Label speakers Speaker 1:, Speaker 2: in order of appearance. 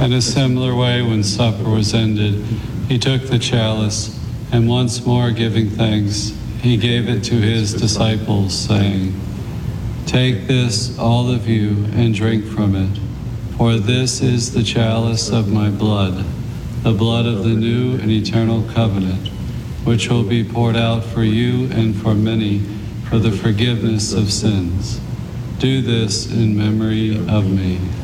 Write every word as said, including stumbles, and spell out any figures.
Speaker 1: In a similar way, when supper was ended, he took the chalice, and once more giving thanks, he gave it to his disciples, saying, "Take this, all of you, and drink from it, for this is the chalice of my blood, the blood of the new and eternal covenant, which will be poured out for you and for many for the forgiveness of sins. Do this in memory of me."